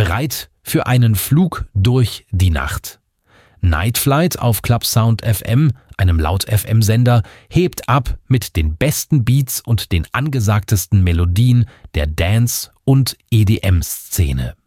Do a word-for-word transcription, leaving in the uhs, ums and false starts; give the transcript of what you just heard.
Bereit für einen Flug durch die Nacht. Night Flight auf Club Sound F M, einem Laut-F M-Sender, hebt ab mit den besten Beats und den angesagtesten Melodien der Dance- und E D M-Szene.